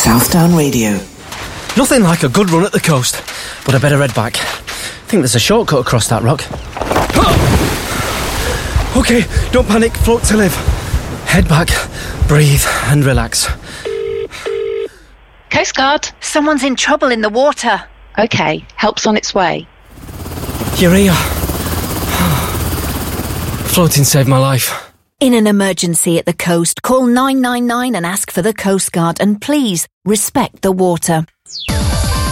Southdown Radio. Nothing like a good run at the coast, but I better head back. I think there's a shortcut across that rock. OK, don't panic, float to live. Head back, breathe and relax. Coast Guard. Someone's in trouble in the water. OK, help's on its way. You're here. Floating saved my life. In an emergency at the coast, call 999 and ask for the Coast Guard, and please respect the water.